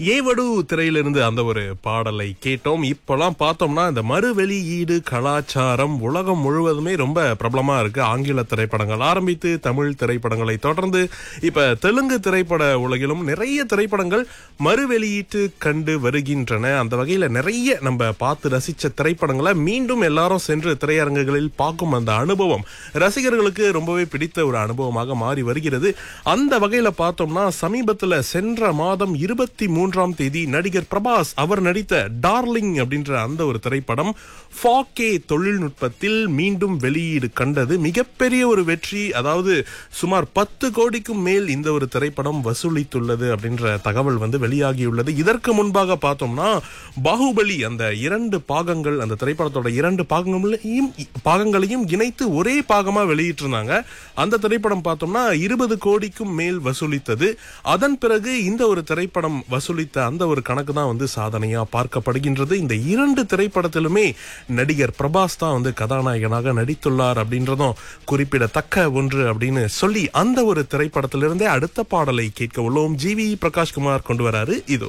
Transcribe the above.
ஏவடு திரையிலிருந்து அந்த ஒரு பாடலை கேட்டோம். இப்பெல்லாம் பார்த்தோம்னா இந்த மறுவெளியீடு கலாச்சாரம் உலகம் முழுவதுமே ரொம்ப பிரபலமா இருக்கு. ஆங்கில திரைப்படங்கள் ஆரம்பித்து தமிழ் திரைப்படங்களை தொடர்ந்து இப்ப தெலுங்கு திரைப்பட உலகிலும் நிறைய திரைப்படங்கள் மறுவெளியீட்டு கண்டு வருகின்றன. அந்த வகையில நிறைய நம்ம பார்த்து ரசிச்ச திரைப்படங்களை மீண்டும் எல்லாரும் சென்று திரையரங்குகளில் பார்க்கும் அந்த அனுபவம் ரசிகர்களுக்கு ரொம்பவே பிடித்த ஒரு அனுபவமாக மாறி வருகிறது. அந்த வகையில பார்த்தோம்னா சமீபத்துல சென்ற மாதம் 23ஆம் தேதி நடிகர் பிரபாஸ் அவர் நடித்த டார்லிங் அப்படின்ற அந்த ஒரு திரைப்படம் 4K தொழில்நுட்பத்தில் மீண்டும் வெளியீடு கண்டது. மிகப்பெரிய ஒரு வெற்றி. அதாவது சுமார் 10 கோடிக்கும் மேல் இந்த ஒரு திரைப்படம் வசூலித்துள்ளது அப்படின்ற தகவல் வெளியாகியுள்ளது. இதற்கு முன்பாக பார்த்தோம்னா பாகுபலி அந்த 2 பாகங்கள், அந்த திரைப்படத்தோட 2 பாகங்களையும் இணைத்து ஒரே பாகமா வெளியிட்டிருந்தாங்க. அந்த திரைப்படம் பார்த்தோம்னா 20 கோடிக்கும் மேல் வசூலித்தது. அதன் பிறகு இந்த ஒரு திரைப்படம் வசூலித்த அந்த ஒரு கணக்கு தான் சாதனையா பார்க்கப்படுகின்றது. இந்த 2 திரைப்படத்திலுமே நடிகர் பிரபாஸ் தான் கதாநாயகனாக நடித்துள்ளார் அப்படின்றதும் குறிப்பிடத்தக்க ஒன்று அப்படின்னு சொல்லி அந்த ஒரு திரைப்படத்திலிருந்தே அடுத்த பாடலை கேட்க உள்ளோம். ஜிவி பிரகாஷ்குமார் கொண்டு வராரு. இதோ